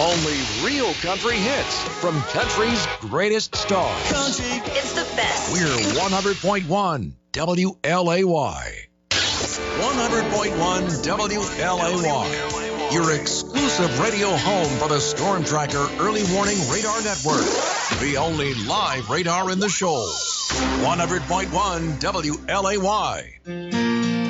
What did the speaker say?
Only real country hits from country's greatest stars. Country. It's the best. We're 100.1 WLAY. 100.1 WLAY. Your exclusive radio home for the Storm Tracker Early Warning Radar Network. The only live radar in the show. 100.1 WLAY.